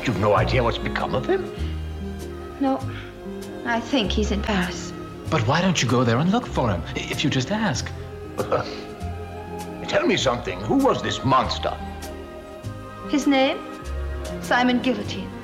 What, you've no idea what's become of him? No, I think he's in Paris. But why don't you go there and look for him, if you just ask? Tell me something. Who was this monster? His name? Simon Guillotine.